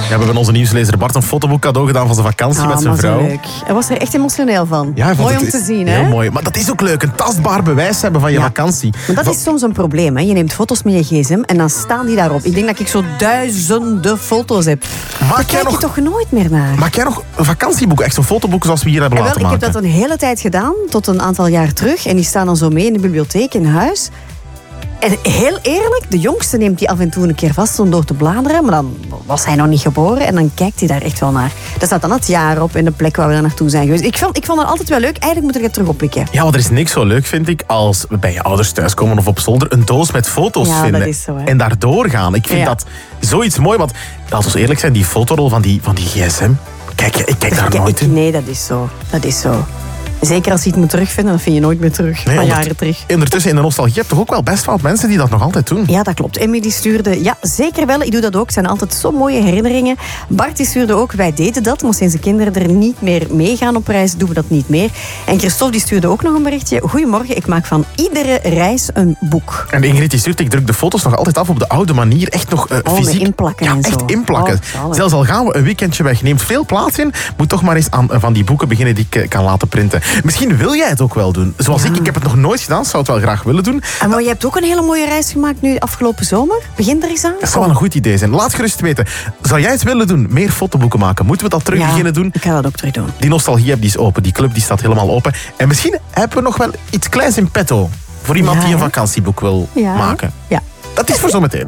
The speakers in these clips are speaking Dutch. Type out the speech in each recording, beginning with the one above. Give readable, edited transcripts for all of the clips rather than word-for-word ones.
we hebben onze nieuwslezer Bart een fotoboek cadeau gedaan van zijn vakantie met zijn vrouw. Leuk. Hij was er echt emotioneel van. Ja, mooi om te zien, hè? Heel mooi. Maar dat is ook leuk, een tastbaar bewijs hebben van je vakantie. Maar dat is soms een probleem, hè. Je neemt foto's met je gsm en dan staan die daarop. Ik denk dat ik zo duizenden foto's heb. Daar kijk je toch nooit meer naar. Maak jij nog een vakantieboek, echt zo'n fotoboek zoals we hier hebben laten maken? Ik heb dat een hele tijd gedaan, tot een aantal jaar terug. En die staan dan zo mee in de bibliotheek in huis. En heel eerlijk, de jongste neemt die af en toe een keer vast om door te bladeren. Maar dan was hij nog niet geboren en dan kijkt hij daar echt wel naar. Daar staat dan het jaar op en de plek waar we daar naartoe zijn geweest. Ik vond dat altijd wel leuk. Eigenlijk moet ik het terug oppikken. Ja, want er is niks zo leuk, vind ik, als bij je ouders thuiskomen of op zolder een doos met foto's vinden. Dat is zo, hè. En daardoor gaan. Ik vind dat zoiets mooi, want laten we eerlijk zijn, die fotorol van die gsm, ik kijk daar nooit in. Nee, dat is zo. Dat is zo. Zeker als je het moet terugvinden, dan vind je nooit meer terug. Nee, van jaren terug. Ondertussen in de nostalgie heb je toch ook wel best wat mensen die dat nog altijd doen. Ja, dat klopt. Emmy die stuurde, ja, zeker wel. Ik doe dat ook. Het zijn altijd zo mooie herinneringen. Bart die stuurde ook, wij deden dat. Maar sinds de kinderen er niet meer meegaan op reis, doen we dat niet meer. En Christophe die stuurde ook nog een berichtje. Goedemorgen, ik maak van iedere reis een boek. En Ingrid die stuurt, ik druk de foto's nog altijd af op de oude manier. Echt nog fysiek. Inplakken ja, en echt zo. inplakken. Zelfs al gaan we een weekendje weg, neemt veel plaats in. Moet toch maar eens aan van die boeken beginnen die ik kan laten printen. Misschien wil jij het ook wel doen. Zoals ik heb het nog nooit gedaan, zou het wel graag willen doen. Maar je hebt ook een hele mooie reis gemaakt nu afgelopen zomer. Begin er eens aan. Dat zou wel een goed idee zijn. Laat gerust weten. Zou jij het willen doen? Meer fotoboeken maken? Moeten we dat terug beginnen doen? Ik ga dat ook terug doen. Die nostalgie-app die is open. Die club die staat helemaal open. En misschien hebben we nog wel iets kleins in petto. Voor iemand die een vakantieboek wil maken. Ja. Dat is voor zometeen.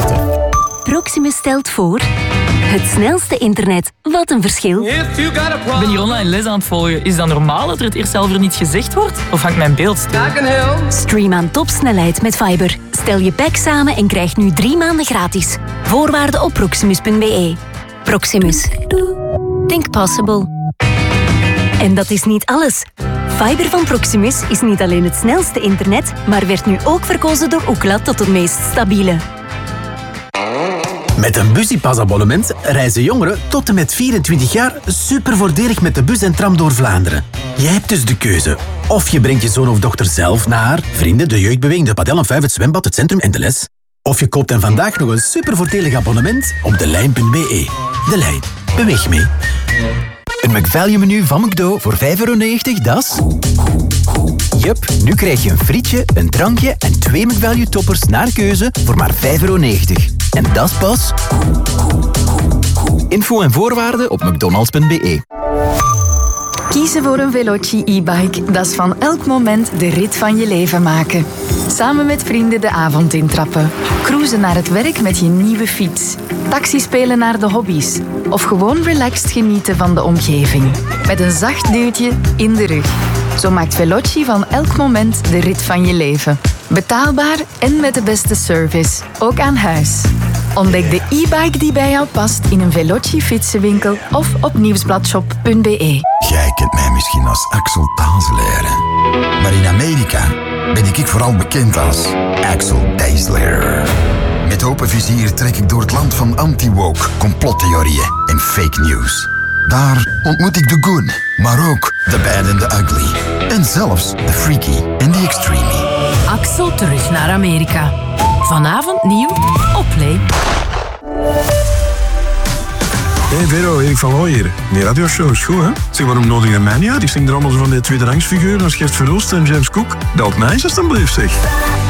Proximus stelt voor... Het snelste internet. Wat een verschil. Ik ben hier online les aan het volgen. Is dat normaal dat er het eerst zelf er niet gezegd wordt? Of hangt mijn beeld stil? Stream aan topsnelheid met Fiber. Stel je pack samen en krijg nu 3 maanden gratis. Voorwaarden op proximus.be. Proximus. Think possible. En dat is niet alles. Fiber van Proximus is niet alleen het snelste internet, maar werd nu ook verkozen door Ookla tot het meest stabiele. Met een Busypass-abonnement reizen jongeren tot en met 24 jaar super voordelig met de bus en tram door Vlaanderen. Jij hebt dus de keuze. Of je brengt je zoon of dochter zelf naar vrienden, de jeugdbeweging, de padel en 5, het zwembad, het centrum en de les. Of je koopt hen vandaag nog een super voordelig abonnement op delijn.be. De Lijn. Beweeg mee. Een McValue-menu van McDo voor €5,90, dat is... Jup, nu krijg je een frietje, een drankje en 2 McValue-toppers naar keuze voor maar €5,90. En dat is pas... Info en voorwaarden op mcdonalds.be. Kiezen voor een Veloci e-bike, dat is van elk moment de rit van je leven maken. Samen met vrienden de avond intrappen. Cruisen naar het werk met je nieuwe fiets. Taxi spelen naar de hobby's. Of gewoon relaxed genieten van de omgeving. Met een zacht duwtje in de rug. Zo maakt Veloci van elk moment de rit van je leven. Betaalbaar en met de beste service. Ook aan huis. Ontdek de e-bike die bij jou past in een Veloci fietsenwinkel of op nieuwsbladshop.be. Jij kent mij misschien als Axel Taalsleren. Maar in Amerika ben ik vooral bekend als Axel Taalsleren. Met open vizier trek ik door het land van anti-woke, complottheorieën en fake news. Daar ontmoet ik de good, maar ook de bad and the ugly. En zelfs de freaky en de extreme. Axel terug naar Amerika. Vanavond nieuw op Play. Hey Vero, Erik van Looy hier. Die radioshow is goed, hè? Zeg, waarom nodig je mij niet uit? Ik zing er allemaal zo van die tweederangsfiguren als Gert Verhulst en James Cook. Dat ook nice, alstublieft, zeg.